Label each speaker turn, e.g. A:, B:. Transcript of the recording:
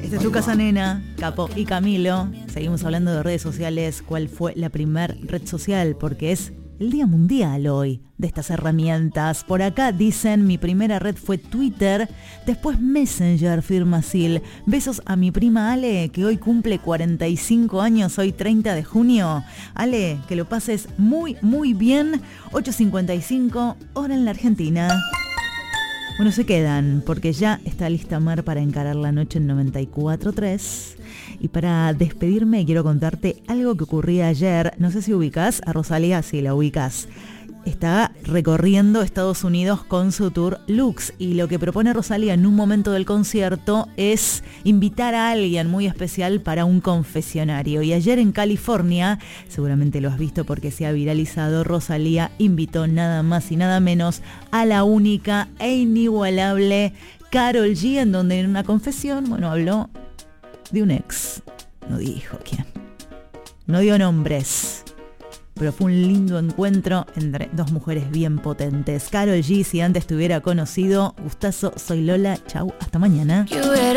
A: Esta es tu casa, nena, Capo y Camilo. Seguimos hablando de redes sociales. ¿Cuál fue la primer red social? Porque es el Día Mundial hoy de estas herramientas. Por acá dicen, mi primera red fue Twitter, después Messenger, firma Sil. Besos a mi prima Ale, que hoy cumple 45 años, hoy 30 de junio. Ale, que lo pases muy, muy bien. 8:55, hora en la Argentina. Bueno, se quedan, porque ya está lista Mar para encarar la noche en 94.3. Y para despedirme quiero contarte algo que ocurría ayer. No sé si ubicás a Rosalía, sí la ubicás. Está recorriendo Estados Unidos con su tour Lux. Y lo que propone Rosalía en un momento del concierto es invitar a alguien muy especial para un confesionario. Y ayer en California, seguramente lo has visto porque se ha viralizado, Rosalía invitó nada más y nada menos a la única e inigualable Karol G, en donde en una confesión, bueno, habló de un ex. No dijo quién. No dio nombres. Pero fue un lindo encuentro entre dos mujeres bien potentes. Karol G, si antes te hubiera conocido. Gustazo, soy Lola. Chau, hasta mañana.